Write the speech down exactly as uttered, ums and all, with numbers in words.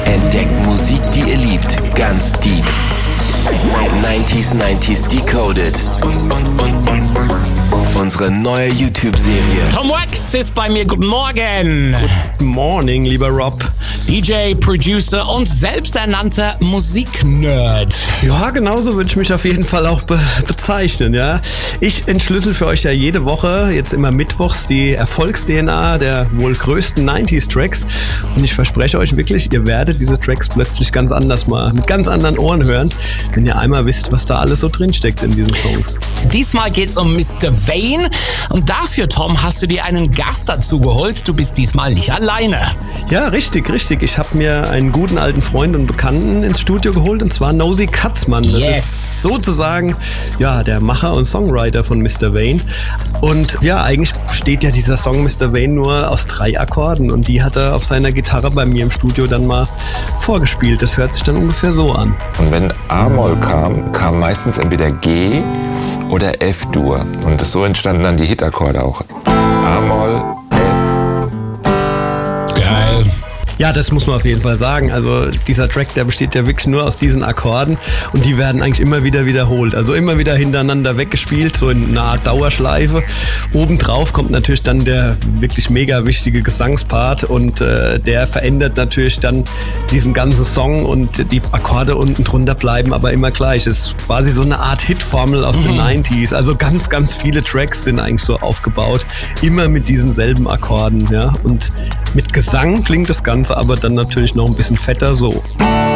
Entdeckt Musik, die ihr liebt, ganz deep. neunziger neunzig Decoded. Unsere neue YouTube-Serie. Tom Wax ist bei mir. Guten Morgen. Good morning, lieber Rob. D J, Producer und selbsternannter Musiknerd. Ja, genauso würde ich mich auf jeden Fall auch be- bezeichnen, ja. Ich entschlüssel für euch ja jede Woche, jetzt immer mittwochs, die Erfolgs-D N A der wohl größten neunziger-Tracks. Und ich verspreche euch wirklich, ihr werdet diese Tracks plötzlich ganz anders mal, mit ganz anderen Ohren hören, wenn ihr einmal wisst, was da alles so drinsteckt in diesen Songs. Diesmal geht's um Mister Vane. Und dafür, Tom, hast du dir einen Gast dazu geholt. Du bist diesmal nicht alleine. Ja, richtig, richtig. Ich habe mir einen guten alten Freund und Bekannten ins Studio geholt, und zwar Nosy Katzmann. Das Yes. ist sozusagen ja, der Macher und Songwriter von Mister Vane. Und ja, eigentlich besteht ja dieser Song Mister Vane nur aus drei Akkorden, und die hat er auf seiner Gitarre bei mir im Studio dann mal vorgespielt. Das hört sich dann ungefähr so an. Und wenn A-Moll kam, kam meistens entweder G oder F-Dur. Und so entstanden dann die Hitakkorde auch. A-Moll, Geil. Ja, das muss man auf jeden Fall sagen. Also dieser Track, der besteht ja wirklich nur aus diesen Akkorden, und die werden eigentlich immer wieder wiederholt. Also immer wieder hintereinander weggespielt, so in einer Art Dauerschleife. Obendrauf kommt natürlich dann der wirklich mega wichtige Gesangspart, und äh, der verändert natürlich dann diesen ganzen Song, und die Akkorde unten drunter bleiben aber immer gleich. Es ist quasi so eine Art Hitformel aus den neunziger. Also ganz, ganz viele Tracks sind eigentlich so aufgebaut, immer mit diesen selben Akkorden, ja. Und mit Gesang klingt das Ganze aber dann natürlich noch ein bisschen fetter so.